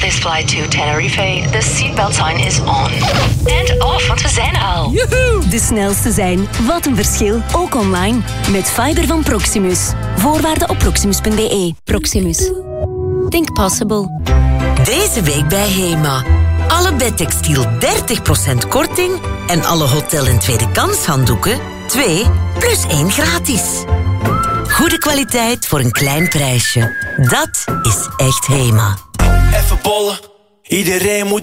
this flight to Tenerife, the seatbelt sign is on. And off, want we zijn er al. Joehoe! De snelste zijn. Wat een verschil. Ook online. Met fiber van Proximus. Voorwaarden op proximus.be. Proximus. Think possible. Deze week bij HEMA. Alle bedtextiel 30% korting en alle hotel- en tweedekans handdoeken 2 + 1 gratis. Goede kwaliteit voor een klein prijsje. Dat is echt HEMA. Even bollen, iedereen moet